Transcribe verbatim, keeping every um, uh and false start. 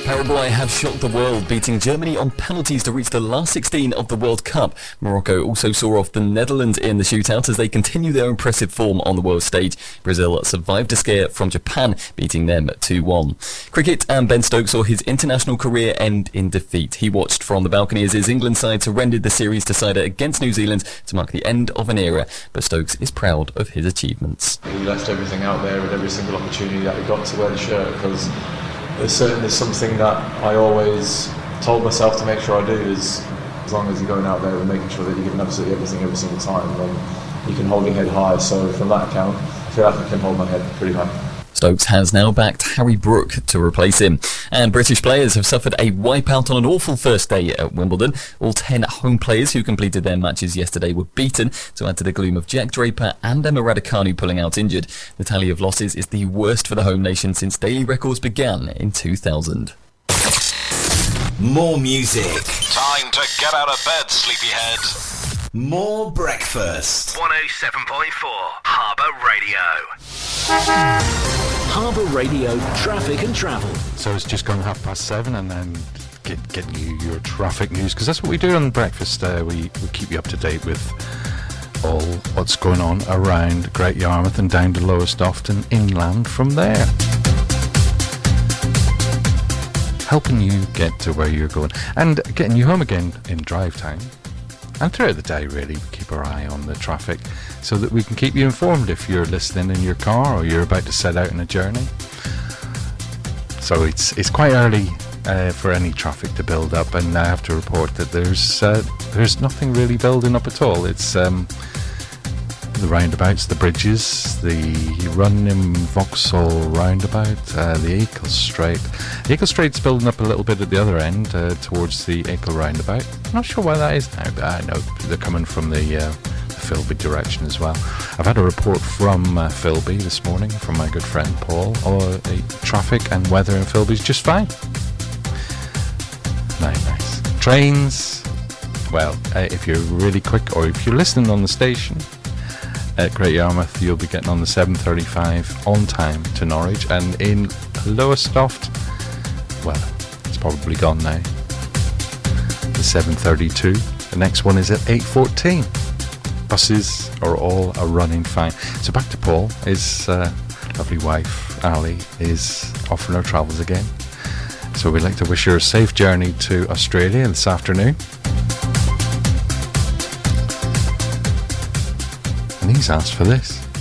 Paraguay have shocked the world, beating Germany on penalties to reach the last sixteen of the World Cup. Morocco also saw off the Netherlands in the shootout as they continue their impressive form on the world stage. Brazil survived a scare from Japan, beating them two one. Cricket, and Ben Stokes saw his international career end in defeat. He watched from the balcony as his England side surrendered the series decider against New Zealand to mark the end of an era, but Stokes is proud of his achievements. He left everything out there with every single opportunity that he got to wear the shirt, because there's certainly something that I always told myself to make sure I do, is as long as you're going out there and making sure that you're giving absolutely everything every single time, then you can hold your head high. So from that account, I feel like I can hold my head pretty high. Stokes has now backed Harry Brook to replace him. And British players have suffered a wipeout on an awful first day at Wimbledon. All ten home players who completed their matches yesterday were beaten, to add to the gloom of Jack Draper and Emma Raducanu pulling out injured. The tally of losses is the worst for the home nation since daily records began in two thousand. More music. Time to get out of bed, sleepyhead. More breakfast. one oh seven point four Harbour Radio. Harbour Radio traffic and travel. So it's just gone half past seven, and then get get you your traffic news, because that's what we do on breakfast. Uh, we, we keep you up to date with all what's going on around Great Yarmouth and down to Lowestoft and inland from there, helping you get to where you're going and getting you home again in drive time. And throughout the day, really, we keep our eye on the traffic so that we can keep you informed if you're listening in your car or you're about to set out on a journey. So it's it's quite early uh, for any traffic to build up, and I have to report that there's uh, there's nothing really building up at all. It's um, the roundabouts, the bridges, the Running Vauxhall roundabout, uh, the Acle Strait. The Acle Strait's building up a little bit at the other end, uh, towards the Acle roundabout. I'm not sure why that is now, but I know they're coming from the, uh, the Filby direction as well. I've had a report from uh, Filby this morning from my good friend Paul. Oh, uh, traffic and weather in Filby's just fine. Nice, nice. Trains, well, uh, if you're really quick, or if you're listening on the station at Great Yarmouth, you'll be getting on the seven thirty-five on time to Norwich, and in Lowestoft, well, it's probably gone now, the seven thirty-two. The next one is at eight fourteen. Buses are all are running fine. So back to Paul. His uh, lovely wife Ali is off on her travels again, so we'd like to wish her a safe journey to Australia this afternoon. And he's asked for this.